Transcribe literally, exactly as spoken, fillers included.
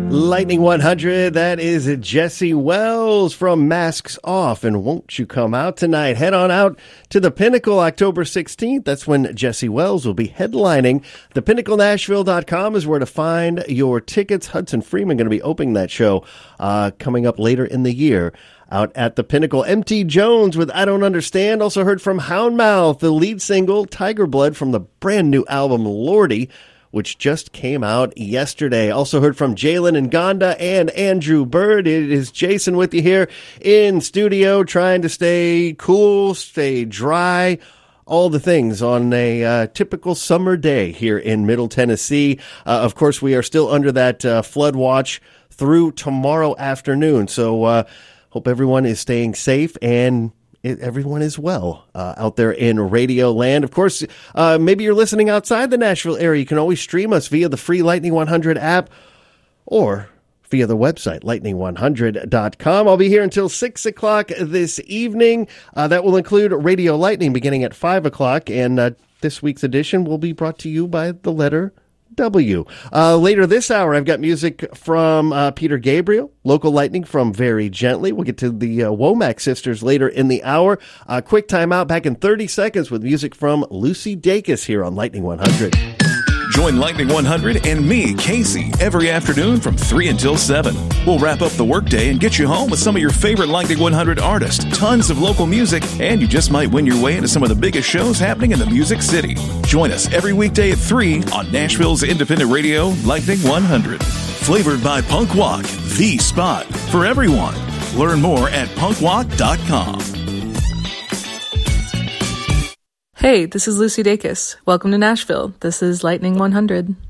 Lightning one hundred, that is Jesse Wells from Masks Off, and Won't You Come Out Tonight. Head on out to the Pinnacle October sixteenth. That's when Jesse Wells will be headlining. the pinnacle nashville dot com is where to find your tickets. Hudson Freeman going to be opening that show uh, coming up later in the year out at the Pinnacle. M T Jones with I Don't Understand. Also heard from Houndmouth, the lead single Tiger Blood from the brand new album Lordy, which just came out yesterday. Also heard from Jalen and Gonda and Andrew Bird. It is Jason with you here in studio, trying to stay cool, stay dry, all the things on a uh, typical summer day here in Middle Tennessee. Uh, of course, we are still under that uh, flood watch through tomorrow afternoon. So uh, hope everyone is staying safe and It, everyone is well uh, out there in Radio Land. Of course, uh, maybe you're listening outside the Nashville area. You can always stream us via the free Lightning one hundred app or via the website, lightning one hundred dot com. I'll be here until six o'clock this evening. Uh, that will include Radio Lightning beginning at five o'clock, and uh, this week's edition will be brought to you by the letter W. Uh, later this hour, I've got music from uh, Peter Gabriel, Local Lightning from Very Gently. We'll get to the uh, Womack sisters later in the hour. Uh, quick time out back in thirty seconds with music from Lucy Dacus here on Lightning one hundred. Join Lightning one hundred and me, Casey, every afternoon from three until seven. We'll wrap up the workday and get you home with some of your favorite Lightning one hundred artists, tons of local music, and you just might win your way into some of the biggest shows happening in the Music City. Join us every weekday at three on Nashville's independent radio, Lightning one hundred. Flavored by Punk Walk, the spot for everyone. Learn more at punk walk dot com. Hey, this is Lucy Dacus. Welcome to Nashville. This is Lightning one hundred.